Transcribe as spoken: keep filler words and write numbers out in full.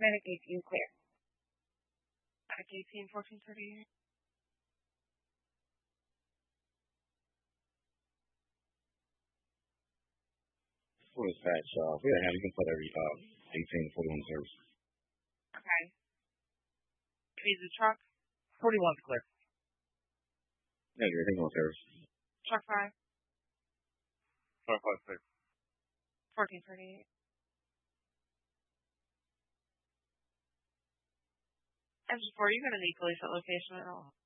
Medic eighteen clear. Medic eighteen, fourteen thirty-eight. For dispatch, uh, we have you can put every uh, eighteen forty-one service. Okay. Is the truck? forty-one's clear. Yeah, you're thinking on service. Truck five. Truck five six. fourteen thirty-eight. Engine four, you got any police at location at all?